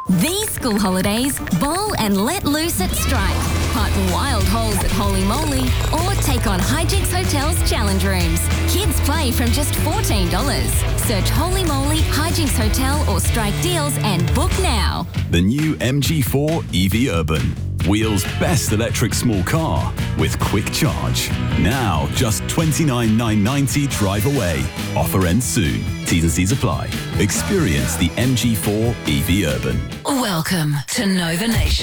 These school holidays, bowl and let loose at Strike. Putt wild holes at Holy Moly or take on Hijinks Hotel's challenge rooms. Kids play from just $14. Search Holy Moly, Hijinks Hotel or Strike deals and book now. The new MG4 EV Urban. Wheels' best electric small car with quick charge. Now just $29,990 drive away. Offer ends soon. T's and C's apply. Experience the MG4 EV Urban. Welcome to Nova Nation.